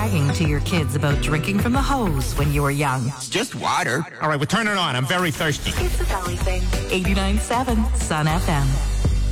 bragging to your kids about drinking from the hose when you were young. It's just water. All right, well, turn it on. I'm very thirsty. It's a Valley thing. 89.7 Sun FM.